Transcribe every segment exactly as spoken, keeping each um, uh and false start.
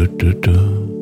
dü, dü, dü.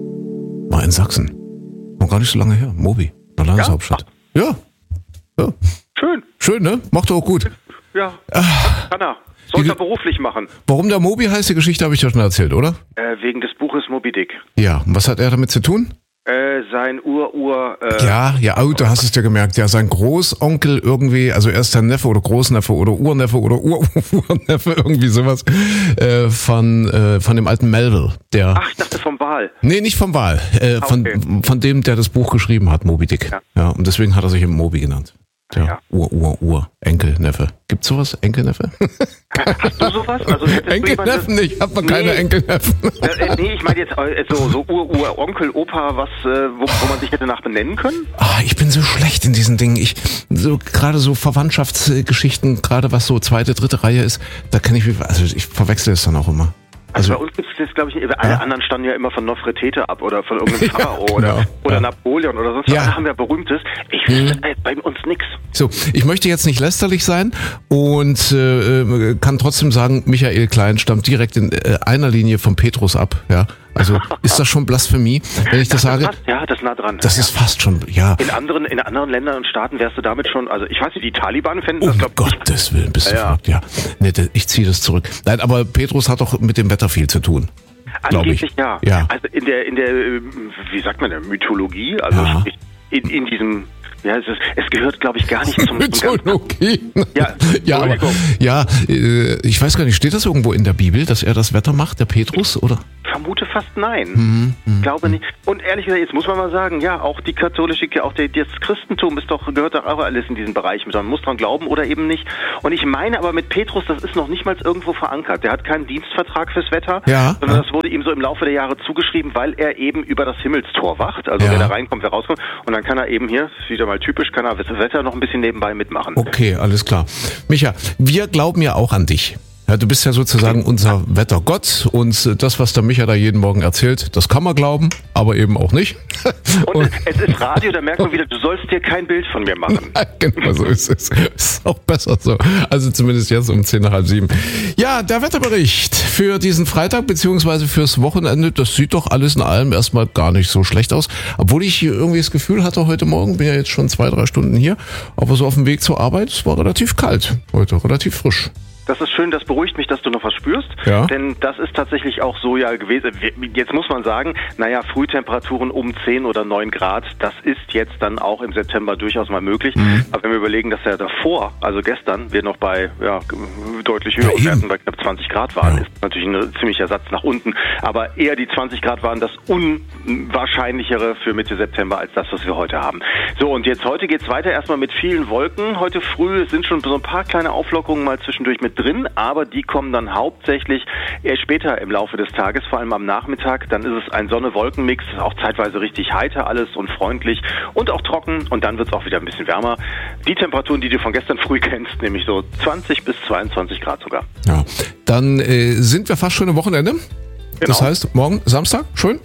War in Sachsen. Noch gar nicht so lange her. Moby, der Landeshauptstadt. Ja. ja. ja. Schön. Schön, ne? Macht er auch gut. Ja, Ach. kann er. Sollte er beruflich machen. Warum der Moby heißt, die Geschichte habe ich dir schon erzählt, oder? Äh, wegen des Buches Moby Dick. Ja, und was hat er damit zu tun? Äh, sein Ur-Ur... Äh, ja, ja, oh, du hast es dir gemerkt. Ja, sein Großonkel irgendwie, also erst sein Neffe oder Großneffe oder Urneffe oder Ur-Urneffe, irgendwie sowas, äh, von, äh, von dem alten Melville. Der, Ach, ich dachte vom Wal. Nee, nicht vom Wal. Äh, ah, von, okay. von dem, der das Buch geschrieben hat, Moby Dick. Ja. ja, und deswegen hat er sich eben Moby genannt. Der ja. Ur-Ur-Ur-Enkelneffe. Gibt's sowas? Enkelneffe? Hast du sowas? Also Enkelneffen nicht, hat man nee. keine Enkelneffen. Äh, nee, ich meine jetzt äh, so, so Ur-Ur-Onkel, Opa, was, äh, wo, wo man sich hätte nach benennen können? Ah, ich bin so schlecht in diesen Dingen. Ich, so, gerade so Verwandtschaftsgeschichten, gerade was so zweite, dritte Reihe ist, da kann ich, also ich verwechsel es dann auch immer. Also, also bei uns gibt es jetzt, glaube ich, nicht. Alle ja? anderen standen ja immer von Nofretete ab oder von irgendeinem Pharao ja, oder, genau. oder ja. Napoleon oder sonst was. Ja. Da haben wir Berühmtes. Ich wüsste hm. bei uns nix. So, ich möchte jetzt nicht lästerlich sein und äh, kann trotzdem sagen, Michael Klein stammt direkt in äh, einer Linie von Petrus ab. Ja, also ist das schon Blasphemie, wenn ich das, das sage? Fast, ja, das ist nah dran. Das ja. ist fast schon, ja. In anderen, in anderen Ländern und Staaten wärst du damit schon, also ich weiß nicht, die Taliban fänden das, glaube ich. Um Gottes Willen, bist du ja. verrückt, ja. Nee, ich ziehe das zurück. Nein, aber Petrus hat doch mit dem Wetter viel zu tun. Angeblich ja. ja. Also in der, in der, wie sagt man, der Mythologie, also ja. in, in diesem, ja, es, ist, es gehört, glaube ich, gar nicht zum Mythologie. Ja, ja, aber, ja, ich weiß gar nicht, steht das irgendwo in der Bibel, dass er das Wetter macht, der Petrus, oder? Vermute fast nein. Mhm, ich glaube nicht. Und ehrlich gesagt, jetzt muss man mal sagen, ja, auch die katholische, auch der, das Christentum ist doch, gehört doch auch alles in diesen Bereich mit. Man muss dran glauben oder eben nicht. Und ich meine aber mit Petrus, das ist noch nicht mal irgendwo verankert. Der hat keinen Dienstvertrag fürs Wetter, ja, sondern ja. das wurde ihm so im Laufe der Jahre zugeschrieben, weil er eben über das Himmelstor wacht. Also ja. wer da reinkommt, wer rauskommt. Und dann kann er eben hier, ist wieder mal typisch, kann er das Wetter noch ein bisschen nebenbei mitmachen. Okay, alles klar. Micha, wir glauben ja auch an dich. Ja, du bist ja sozusagen unser Wettergott und das, was der Micha da jeden Morgen erzählt, das kann man glauben, aber eben auch nicht. Und, und es ist Radio, da merkt man wieder, du sollst dir kein Bild von mir machen. Ja, genau, so ist es. Ist auch besser so. Also zumindest jetzt um zehn nach halb sieben. Ja, der Wetterbericht für diesen Freitag beziehungsweise fürs Wochenende, das sieht doch alles in allem erstmal gar nicht so schlecht aus. Obwohl ich irgendwie das Gefühl hatte heute Morgen, bin ja jetzt schon zwei, drei Stunden hier, aber so auf dem Weg zur Arbeit, es war relativ kalt heute, relativ frisch. Das ist schön, das beruhigt mich, dass du noch was spürst, ja. denn das ist tatsächlich auch so ja gewesen. Jetzt muss man sagen, naja, Frühtemperaturen um zehn oder neun Grad, das ist jetzt dann auch im September durchaus mal möglich. Mhm. Aber wenn wir überlegen, dass ja davor, also gestern, wir noch bei ja, deutlich höheren ja, Werten, bei knapp zwanzig Grad waren, ja. ist natürlich ein ziemlicher Satz nach unten. Aber eher die zwanzig Grad waren das Unwahrscheinlichere für Mitte September als das, was wir heute haben. So, und jetzt heute geht's weiter erstmal mit vielen Wolken. Heute früh sind schon so ein paar kleine Auflockerungen mal zwischendurch mit drin, aber die kommen dann hauptsächlich eher später im Laufe des Tages, vor allem am Nachmittag. Dann ist es ein Sonne-Wolken-Mix, auch zeitweise richtig heiter alles und freundlich und auch trocken und dann wird es auch wieder ein bisschen wärmer. Die Temperaturen, die du von gestern früh kennst, nämlich so zwanzig bis zweiundzwanzig Grad sogar. Ja, dann äh, sind wir fast schon am Wochenende. Genau. Das heißt, morgen Samstag, schön?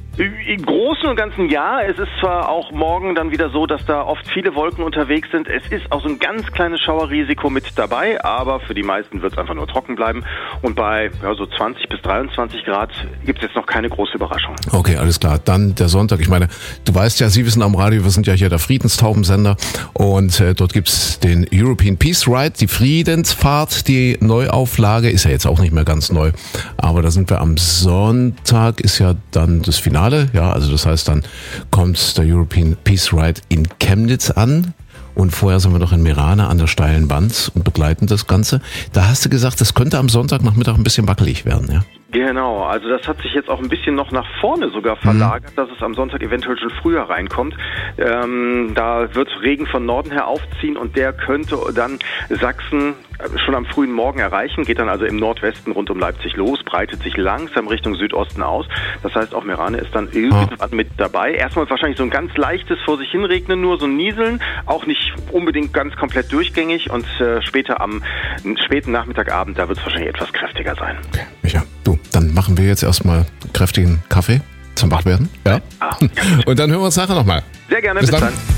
Im Großen und Ganzen ja. Es ist zwar auch morgen dann wieder so, dass da oft viele Wolken unterwegs sind. Es ist auch so ein ganz kleines Schauerrisiko mit dabei, aber für die meisten wird es einfach nur trocken bleiben. Und bei ja, so zwanzig bis dreiundzwanzig Grad gibt es jetzt noch keine große Überraschung. Okay, alles klar. Dann der Sonntag. Ich meine, du weißt ja, Sie wissen am Radio, wir sind ja hier der Friedenstaubensender und äh, dort gibt's den European Peace Ride, die Friedensfahrt. Die Neuauflage ist ja jetzt auch nicht mehr ganz neu, aber da sind wir am Sonntag, ist ja dann das Finale. Ja, also das heißt, dann kommt der European Peace Ride in Chemnitz an und vorher sind wir noch in Merane an der steilen Wand und begleiten das Ganze. Da hast du gesagt, das könnte am Sonntagnachmittag ein bisschen wackelig werden, ja? Genau, also das hat sich jetzt auch ein bisschen noch nach vorne sogar verlagert, mhm. dass es am Sonntag eventuell schon früher reinkommt. Ähm, da wird Regen von Norden her aufziehen und der könnte dann Sachsen schon am frühen Morgen erreichen, geht dann also im Nordwesten rund um Leipzig los, breitet sich langsam Richtung Südosten aus. Das heißt, auch Merane ist dann irgendwann mit dabei. Erstmal wahrscheinlich so ein ganz leichtes vor sich hinregnen, nur so ein Nieseln, auch nicht unbedingt ganz komplett durchgängig und äh, später am späten Nachmittagabend, da wird es wahrscheinlich etwas kräftiger sein. Okay, Micha, du, dann machen wir jetzt erstmal kräftigen Kaffee zum Wachwerden. Ja. Ah, ja. Und dann hören wir uns nachher nochmal. Sehr gerne, bis, bis dann. dann.